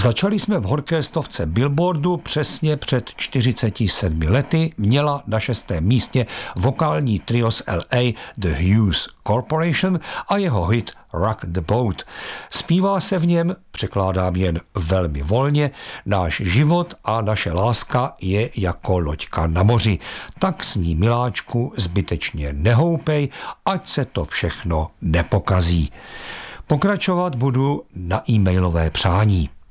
Začali jsme v horké stovce Billboardu přesně před 47 lety, měla na 6. místě vokální trio z LA The Hughes Corporation a jeho hit Rock the Boat. Zpívá se v něm, překládám jen velmi volně, náš život a naše láska je jako loďka na moři. Tak s ní, miláčku, zbytečně nehoupej, ať se to všechno nepokazí. Pokračovat budu na e-mailové přání.